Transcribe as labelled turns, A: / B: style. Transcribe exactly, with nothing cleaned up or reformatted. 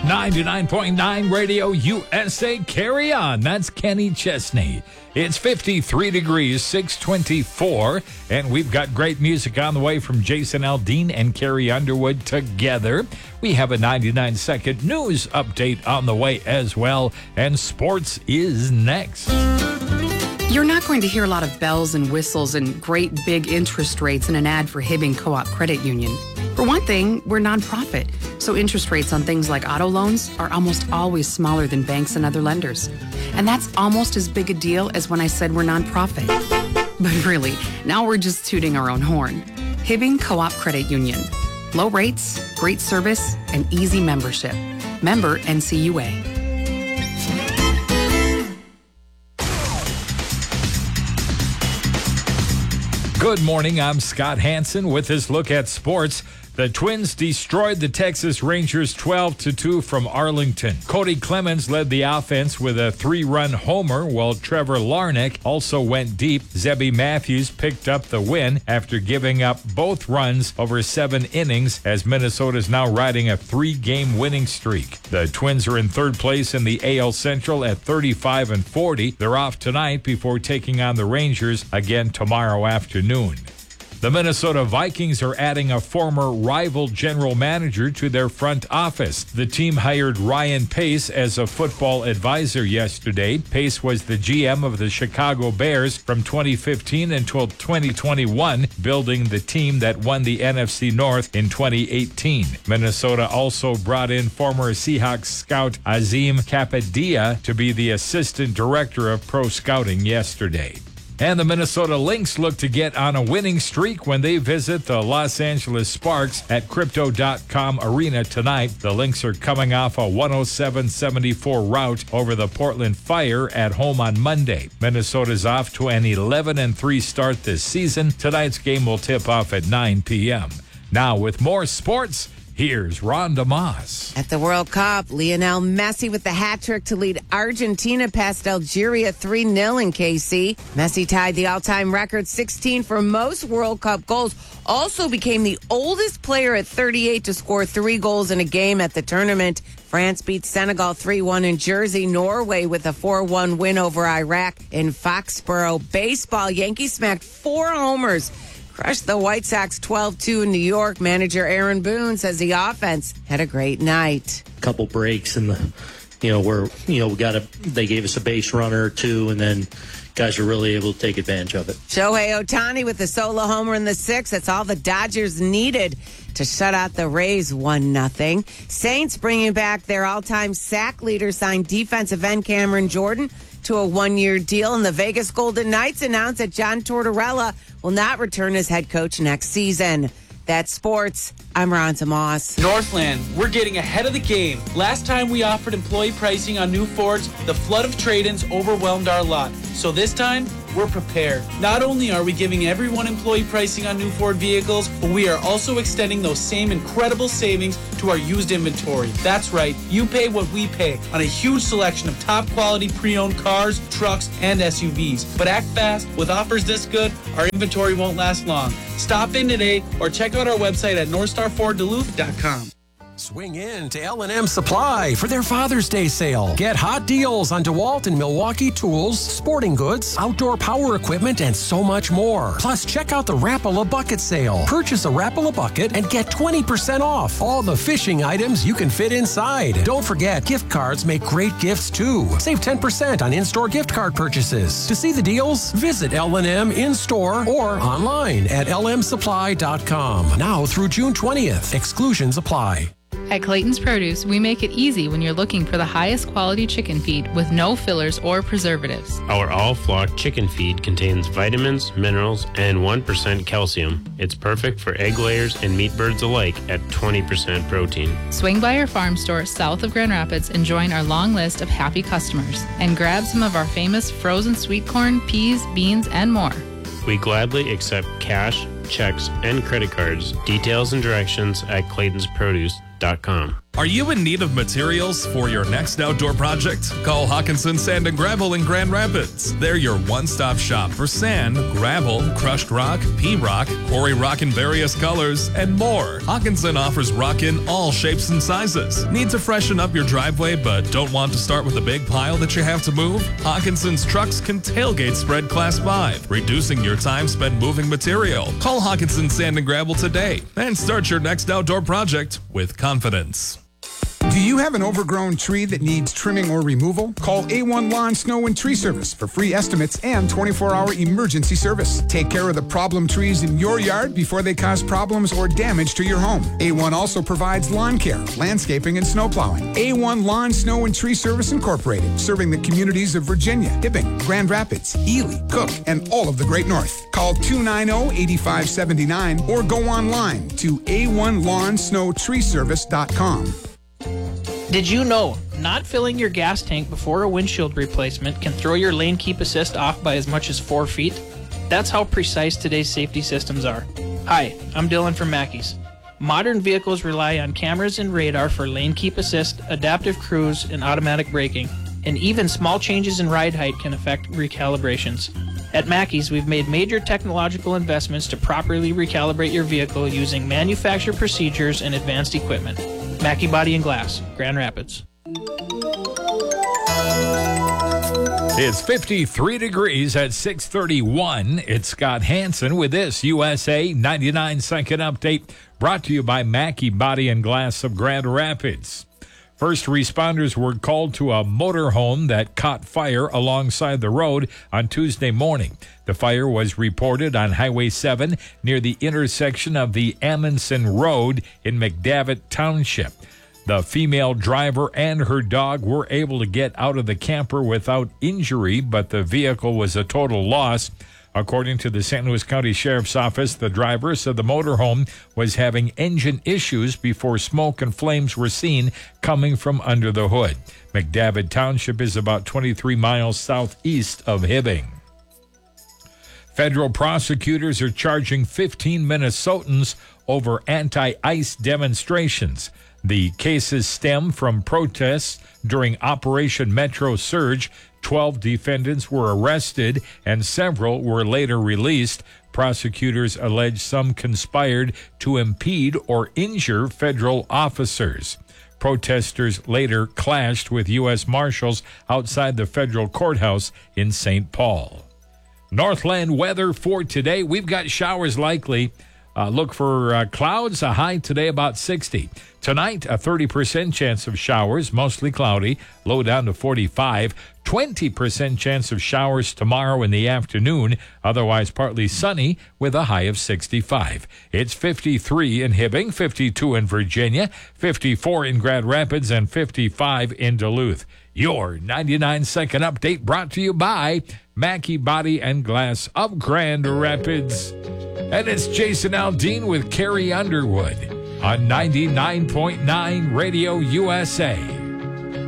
A: ninety-nine point nine Radio U S A. Carry on. That's Kenny Chesney. It's fifty-three degrees, six twenty-four, and we've got great music on the way from Jason Aldean and Carrie Underwood together. We have a ninety-nine second news update on the way as well, and sports is next.
B: You're not going to hear a lot of bells and whistles and great big interest rates in an ad for Hibbing Co-op Credit Union. For one thing, we're nonprofit, so interest rates on things like auto loans are almost always smaller than banks and other lenders. And that's almost as big a deal as when I said we're nonprofit. But really, now we're just tooting our own horn. Hibbing Co-op Credit Union. Low rates, great service, and easy membership. Member N C U A.
A: Good morning, I'm Scott Hansen with this look at sports. The Twins destroyed the Texas Rangers twelve to two from Arlington. Cody Clemens led the offense with a three-run homer, while Trevor Larnach also went deep. Zebby Matthews picked up the win after giving up both runs over seven innings, as Minnesota is now riding a three-game winning streak. The Twins are in third place in the A L Central at thirty-five and forty. They're off tonight before taking on the Rangers again tomorrow afternoon. The Minnesota Vikings are adding a former rival general manager to their front office. The team hired Ryan Pace as a football advisor yesterday. Pace was the G M of the Chicago Bears from twenty fifteen until twenty twenty-one, building the team that won the N F C North in twenty eighteen. Minnesota also brought in former Seahawks scout Azim Kapadia to be the assistant director of pro scouting yesterday. And the Minnesota Lynx look to get on a winning streak when they visit the Los Angeles Sparks at Crypto dot com Arena tonight. The Lynx are coming off a one oh seven seventy-four rout over the Portland Fire at home on Monday. Minnesota's off to an eleven and three start this season. Tonight's game will tip off at nine p.m. Now with more sports, here's Rhonda Moss.
C: At the World Cup, Lionel Messi with the hat trick to lead Argentina past Algeria three nil in K C. Messi tied the all-time record sixteen for most World Cup goals. Also became the oldest player at thirty-eight to score three goals in a game at the tournament. France beat Senegal three one in Jersey. Norway with a four one win over Iraq in Foxborough. Baseball, Yankees smacked four homers. Crushed the White Sox twelve two in New York. Manager Aaron Boone says the offense had a great night.
D: A couple breaks in the, you know, where, you know, we got a, they gave us a base runner or two, and then guys were really able to take advantage of it.
C: Shohei Ohtani with the solo homer in the sixth. That's all the Dodgers needed to shut out the Rays one nothing. Saints bringing back their all-time sack leader, signed defensive end Cameron Jordan to a one-year deal, and the Vegas Golden Knights announced that John Tortorella will not return as head coach next season. That's sports. I'm Rhonda Moss.
E: Northland, we're getting ahead of the game. Last time we offered employee pricing on new Fords, the flood of trade-ins overwhelmed our lot. So this time, we're prepared. Not only are we giving everyone employee pricing on new Ford vehicles, but we are also extending those same incredible savings to our used inventory. That's right, you pay what we pay on a huge selection of top quality pre-owned cars, trucks, and S U Vs. But act fast. With offers this good, our inventory won't last long. Stop in today or check out our website at north star ford duluth dot com.
F: Swing in to L and M Supply for their Father's Day sale. Get hot deals on DeWalt and Milwaukee tools, sporting goods, outdoor power equipment, and so much more. Plus, check out the Rapala Bucket sale. Purchase a Rapala Bucket and get twenty percent off all the fishing items you can fit inside. Don't forget, gift cards make great gifts too. Save ten percent on in-store gift card purchases. To see the deals, visit L and M in-store or online at L M supply dot com. Now through June twentieth. Exclusions apply.
G: At Clayton's Produce, we make it easy when you're looking for the highest quality chicken feed with no fillers or preservatives.
H: Our all-flock chicken feed contains vitamins, minerals, and one percent calcium. It's perfect for egg layers and meat birds alike at twenty percent protein.
G: Swing by our farm store south of Grand Rapids and join our long list of happy customers. And grab some of our famous frozen sweet corn, peas, beans, and more.
H: We gladly accept cash, checks, and credit cards. Details and directions at claytons produce dot com.
I: Are you in need of materials for your next outdoor project? Call Hawkinson Sand and Gravel in Grand Rapids. They're your one-stop shop for sand, gravel, crushed rock, pea rock, quarry rock in various colors, and more. Hawkinson offers rock in all shapes and sizes. Need to freshen up your driveway but don't want to start with a big pile that you have to move? Hawkinson's trucks can tailgate spread class five, reducing your time spent moving material. Call Hawkinson Sand and Gravel today and start your next outdoor project with confidence.
J: Do you have an overgrown tree that needs trimming or removal? Call A one Lawn, Snow, and Tree Service for free estimates and twenty-four hour emergency service. Take care of the problem trees in your yard before they cause problems or damage to your home. A one also provides lawn care, landscaping, and snow plowing. A one Lawn, Snow, and Tree Service Incorporated, serving the communities of Virginia, Hibbing, Grand Rapids, Ely, Cook, and all of the Great North. Call two nine zero, eight five seven nine or go online to A one lawn snow tree service dot com.
K: Did you know not filling your gas tank before a windshield replacement can throw your lane keep assist off by as much as four feet? That's how precise today's safety systems are. Hi, I'm Dylan from Mackey's. Modern vehicles rely on cameras and radar for lane keep assist, adaptive cruise, and automatic braking, and even small changes in ride height can affect recalibrations. At Mackey's, we've made major technological investments to properly recalibrate your vehicle using manufacturer procedures and advanced equipment. Mackey Body and Glass, Grand Rapids.
A: It's fifty-three degrees at six thirty-one. It's Scott Hansen with this U S A ninety-nine second update brought to you by Mackey Body and Glass of Grand Rapids. First responders were called to a motorhome that caught fire alongside the road on Tuesday morning. The fire was reported on Highway seven near the intersection of the Amundsen Road in McDavitt Township. The female driver and her dog were able to get out of the camper without injury, but the vehicle was a total loss. According to the Saint Louis County Sheriff's Office, the driver said the motorhome was having engine issues before smoke and flames were seen coming from under the hood. McDavitt Township is about twenty-three miles southeast of Hibbing. Federal prosecutors are charging fifteen Minnesotans over anti-ICE demonstrations. The cases stem from protests during Operation Metro Surge. Twelve defendants were arrested and several were later released. Prosecutors allege some conspired to impede or injure federal officers. Protesters later clashed with U S Marshals outside the federal courthouse in Saint Paul. Northland weather for today. We've got showers likely. Uh, look for uh, clouds, a high today about sixty. Tonight, a thirty percent chance of showers, mostly cloudy, low down to forty-five. twenty percent chance of showers tomorrow in the afternoon, otherwise partly sunny with a high of sixty-five. It's fifty-three in Hibbing, fifty-two in Virginia, fifty-four in Grand Rapids, and fifty-five in Duluth. Your ninety-nine second update brought to you by Mackey Body and Glass of Grand Rapids. And it's Jason Aldean with Carrie Underwood on ninety-nine point nine Radio U S A.